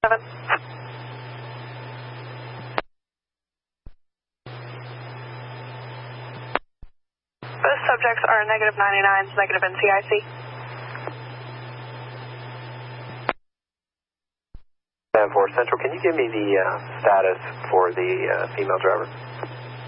7. Both subjects are negative 99s, negative NCIC. 4 Central, can you give me the status for the female driver?